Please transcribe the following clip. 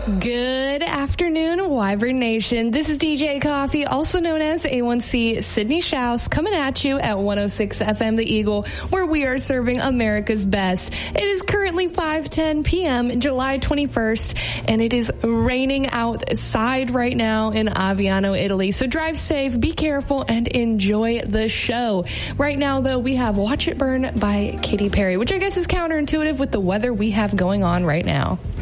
Good afternoon, Wyvern Nation. This is DJ Coffee, also known as A1C Sydney Shouse, coming at you at 106 FM The Eagle, where we are serving America's best. It is currently 5:10 p.m., July 21st, and it is raining outside right now in Aviano, Italy. So drive safe, be careful, and enjoy the show. Right now, though, we have Watch It Burn by Katy Perry, which I guess is counterintuitive with the weather we have going on right now.